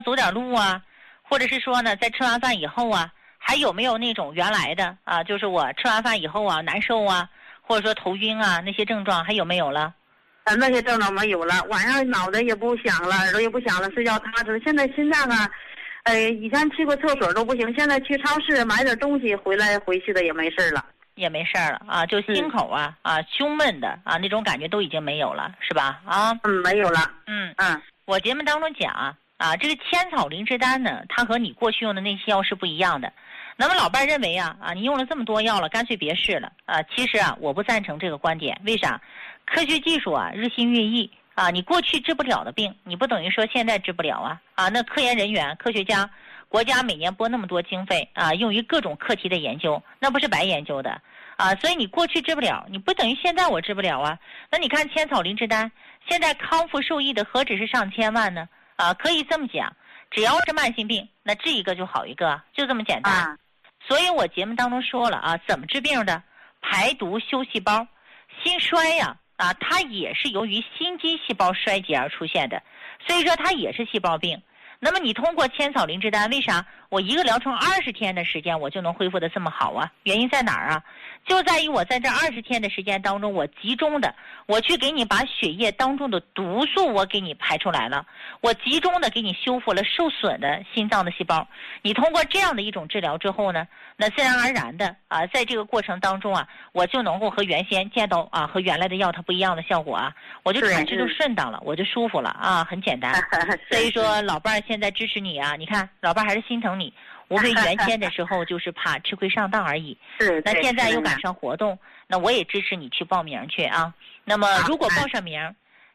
走点路啊，或者是说呢，在吃完饭以后啊，还有没有那种原来的啊，就是我吃完饭以后啊难受啊，或者说头晕啊那些症状还有没有了？ 那些症状没有了，晚上脑袋也不响了，耳朵也不响了，睡觉踏实。现在心脏啊，以前去过厕所都不行，现在去超市买点东西回去的也没事了， 也没事了啊，就心口啊胸闷的啊那种感觉都已经没有了，是吧？啊， 没有了。 我节目当中讲啊，这个千草灵芝丹呢，它和你过去用的那些药是不一样的。那么老伴认为啊，你用了这么多药了，干脆别试了啊。其实啊，我不赞成这个观点。为啥？科学技术啊日新月异啊，你过去治不了的病，你不等于说现在治不了啊。那科研人员、科学家，国家每年拨那么多经费啊，用于各种课题的研究，那不是白研究的啊。所以你过去治不了，你不等于现在我治不了啊。那你看千草灵芝丹，现在康复受益的何止是上千万呢？啊，可以这么讲，只要是慢性病，那治一个就好一个，就这么简单。所以我节目当中说了啊，怎么治病的？排毒修细胞，心衰呀它也是由于心肌细胞衰竭而出现的，所以说它也是细胞病。那么你通过千草灵芝丹，为啥我一个疗程20天的时间我就能恢复的这么好啊？原因在哪儿啊？就在于我在这20天的时间当中，我集中的我去给你把血液当中的毒素我给你排出来了，我集中的给你修复了受损的心脏的细胞。你通过这样的一种治疗之后呢，那自然而然的在这个过程当中我就能够和原先见到和原来的药它不一样的效果我就产生就顺当了，我就舒服了很简单。所以说老伴儿现在支持你你看老伴儿还是心疼你，无非原先的时候就是怕吃亏上当而已。那现在又赶上活动，那我也支持你去报名去那么如果报上名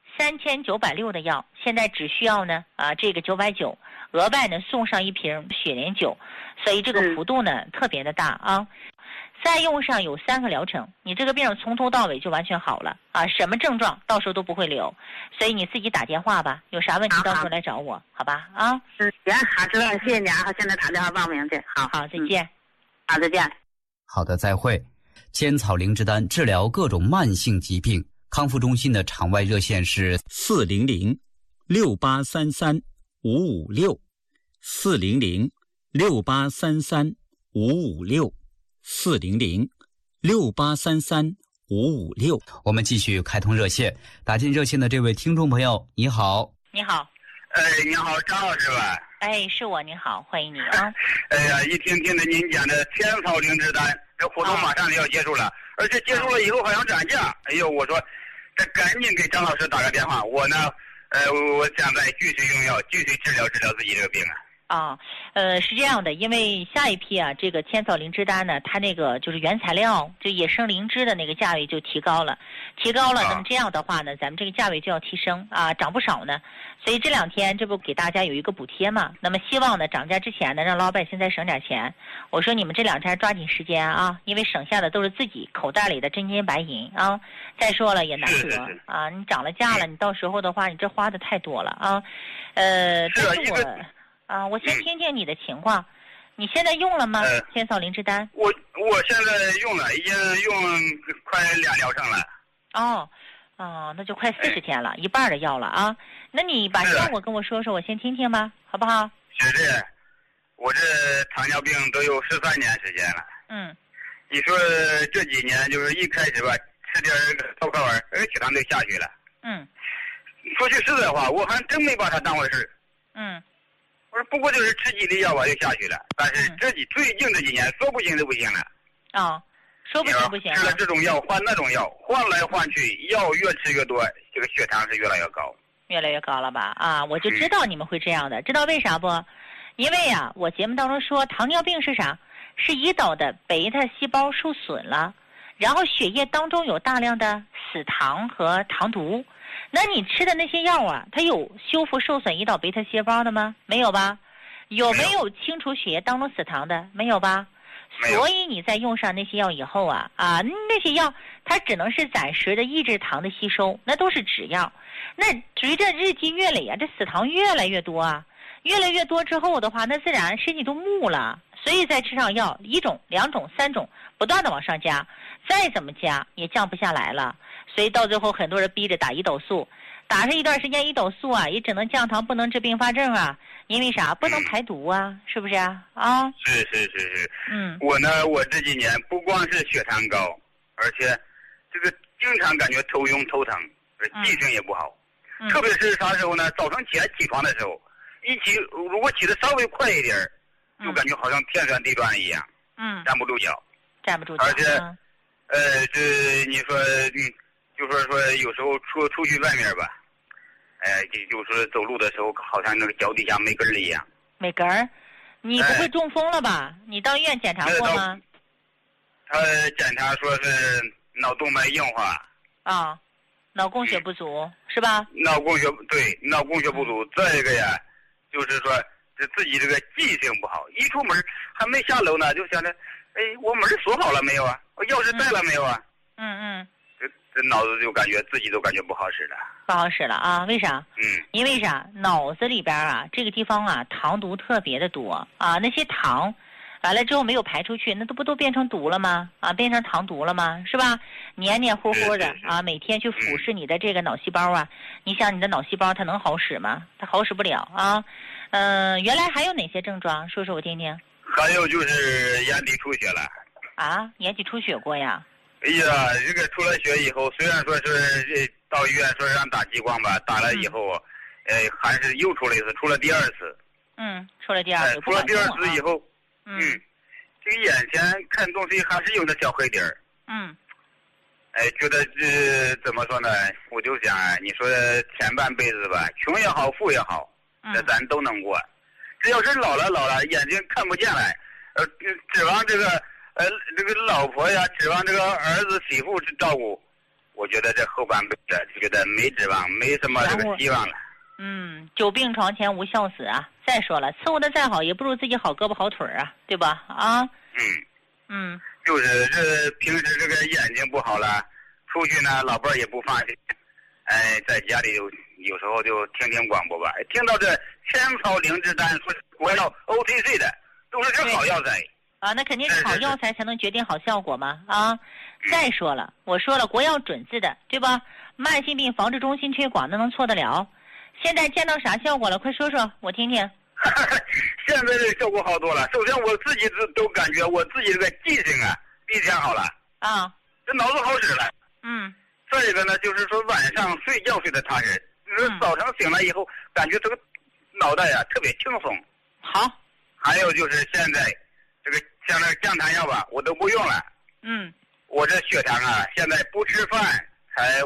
，3960的药，现在只需要呢这个990，额外呢送上1瓶雪莲酒，所以这个幅度呢特别的大再用上有3个疗程，你这个病从头到尾就完全好了什么症状到时候都不会留，所以你自己打电话吧，有啥问题到时候来找我，好吧行，好，知道了，谢谢你现在打电话报名去，好， 再见。 好，再见。 好的，再会。千草灵芝丹治疗各种慢性疾病，康复中心的场外热线是400-683-556，400-683-556。我们继续开通热线，打进热线的这位听众朋友，你好。 你好。 你好，张老师吧？ 是我，你好，欢迎你哎呀，一听的您讲的千草灵芝丹，这活动马上就要结束了，而且结束了以后还想涨价。哎呦，我说这赶紧给张老师打个电话，我呢我想再继续用药，继续治疗自己这个病是这样的，因为下一批这个千草灵芝丹呢，它那个就是原材料，就野生灵芝的那个价位就提高了。那么这样的话呢，咱们这个价位就要提升涨不少呢。所以这2天这不给大家有一个补贴嘛？那么希望呢涨价之前呢，让老百姓再省点钱。我说你们这2天抓紧时间因为省下的都是自己口袋里的真金白银再说了也难得你涨了价了，你到时候的话你这花的太多了但是我先听听你的情况，你现在用了吗？千草灵芝丹？ 我现在用了，已经用快2疗程了。 那就快40天了，一半的药了那你把效果跟我说说，我先听听吧，好不好？ 是的，我这糖尿病都有13年时间了。你说这几年就是一开始吧，吃点烧烤丸，血糖就下去了。说句实在话，我还真没把它当回事。我说不过就是吃几粒药吧就下去了，但是最近这几年说不行就不行了。 说不行不行了。 吃了这种药换那种药，换来换去，药越吃越多，这个血糖是越来越高。 越来越高了吧？我就知道你们会这样的，知道为啥不？因为我节目当中说糖尿病是啥？是胰岛的贝塔细胞受损了，然后血液当中有大量的死糖和糖毒。那你吃的那些药它有修复受损胰岛贝塔细胞的吗？没有吧？有没有清除血液当中死糖的？没有吧？所以你在用上那些药以后那些药它只能是暂时的抑制糖的吸收，那都是止药。那随着日积月累这死糖越来越多越来越多之后的话，那自然身体都木了。所以再吃上药1种、2种、3种，不断的往上加，再怎么加也降不下来了。所以到最后很多人逼着打胰岛素， 打上一段时间胰岛素啊，也只能降糖，不能治并发症啊。因为啥？不能排毒啊，是不是啊？啊， 是。我这几年不光是血糖高，而且这个经常感觉头晕头疼，记性也不好。特别是啥时候呢？早上起床的时候，如果起得稍微快一点，就感觉好像天旋地转一样。站不住脚。而且，这你说，就说有时候出去外面吧，就是走路的时候，好像那个脚底下没根儿一样。 没根儿？你不会中风了吧？你到医院检查过吗？ 他检查说是脑动脉硬化。啊， 脑供血不足是吧？ 脑供血不足。再一个呀，就是说这自己这个记性不好，一出门还没下楼呢，就想着，我门锁好了没有啊？我钥匙带了没有啊？这脑子自己都感觉不好使了。 不好使了啊？为啥？因为啥？脑子里边啊，这个地方啊，糖毒特别的多啊，那些糖完了之后没有排出去，那不都变成毒了吗？啊，变成糖毒了吗？是吧？黏黏糊糊的啊，每天去腐蚀你的这个脑细胞啊，你想你的脑细胞它能好使吗？它好使不了啊。原来还有哪些症状？说说我听听。 还有就是眼底出血了。 啊，眼底出血过呀？ 哎呀，这个出了血以后，虽然说是到医院说是让打激光吧，打了以后，还是又出了一次，出了第二次。 出了第二次。 出了第二次以后，这个眼前看东西还是有那小黑点儿。觉得怎么说呢？我就想，你说前半辈子吧，穷也好，富也好，那咱都能过。只要是老了，眼睛看不见了，指望这个老婆呀，指望这个儿子媳妇去照顾，我觉得这后半辈子觉得没指望，没什么这个希望了。 久病床前无孝子啊！再说了，伺候的再好，也不如自己好胳膊好腿啊，对吧？啊。 就是这平时这个眼睛不好了，出去呢老伴儿也不放心，在家里有时候就听听广播吧，听到这千草灵芝丹说国药 OTC 的，都是这好药材啊，那肯定是好药材才能决定好效果嘛啊！再说了，我说了国药准字的，对吧？慢性病防治中心推广，那能错得了？现在见到啥效果了？快说说我听听。 现在这效果好多了。首先我自己都感觉我自己这个记性啊比以前好了啊， 这脑子好使了。再一个呢，就是说晚上睡觉睡得踏实，早上醒来以后感觉这个脑袋呀特别轻松。 好， 还有就是现在这个像那个降糖药吧，我都不用了。我这血糖啊，现在不吃饭才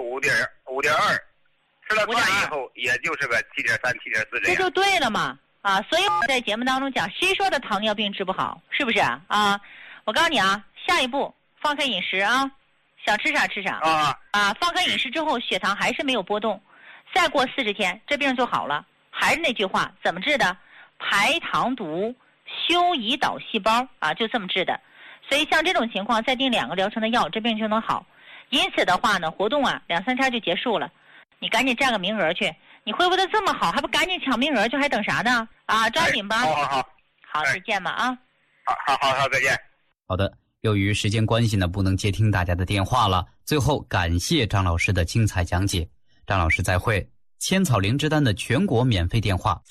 5.2，吃了饭以后也就是个7.3、7.4这样。 这就对了嘛。啊，所以我在节目当中讲，谁说的糖尿病治不好，是不是啊？我告诉你啊，下一步放开饮食啊，想吃啥吃啥放开饮食之后，血糖还是没有波动，再过40天，这病就好了。还是那句话，怎么治的？排糖毒，修胰岛细胞啊，就这么治的。所以像这种情况，再定2个疗程的药，这病就能好。因此的话呢，活动啊2-3天就结束了，你赶紧占个名额去。你恢复的这么好，还不赶紧抢名额去，还等啥呢？啊，抓紧吧！好，再见吧啊！ 好，再见。 好的，由于时间关系呢，不能接听大家的电话了。最后感谢张老师的精彩讲解，张老师再会。千草灵芝丹的全国免费电话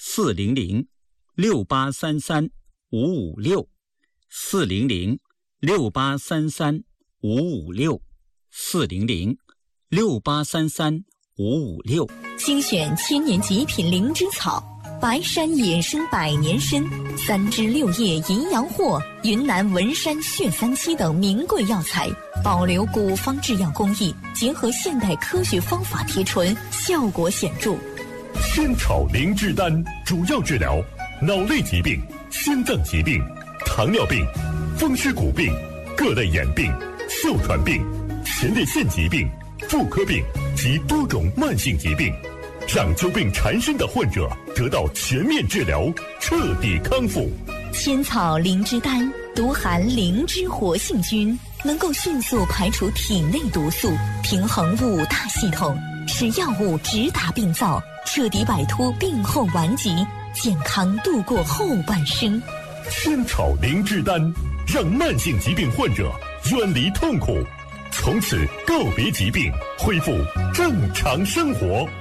400-683-556，400-683-556。精选千年极品灵芝草，白山野生百年参，3枝6叶营养货，云南文山血三七等名贵药材，保留古方制药工艺，结合现代科学方法提纯，效果显著。 千草灵芝丹主要治疗脑类疾病、心脏疾病、糖尿病、风湿骨病、各类眼病、哮喘病、前列腺疾病、妇科病及多种慢性疾病，让久病缠身的患者得到全面治疗，彻底康复。 千草灵芝丹独含灵芝活性菌，能够迅速排除体内毒素，平衡5大系统，使药物直达病灶，彻底摆脱病后顽疾，健康度过后半生。 千草灵芝丹让慢性疾病患者远离痛苦，从此告别疾病，恢复正常生活。